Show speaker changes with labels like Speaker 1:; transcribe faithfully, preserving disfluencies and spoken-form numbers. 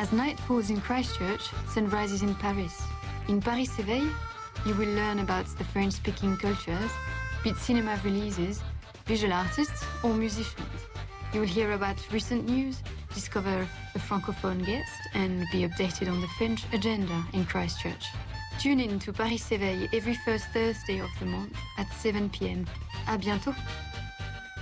Speaker 1: As night falls in Christchurch, sun rises in Paris. In Paris Éveil, you will learn about the French-speaking cultures, be it cinema releases, visual artists, or musicians. You will hear about recent news, discover a francophone guest, and be updated on the French agenda in Christchurch. Tune in to Paris Éveil every first Thursday of the month at seven p m À bientôt!